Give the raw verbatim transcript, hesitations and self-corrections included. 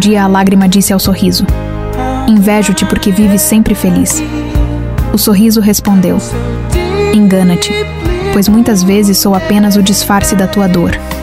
dia a lágrima disse ao sorriso: invejo-te porque vives sempre feliz. O sorriso respondeu: engana-te, pois muitas vezes sou apenas o disfarce da tua dor.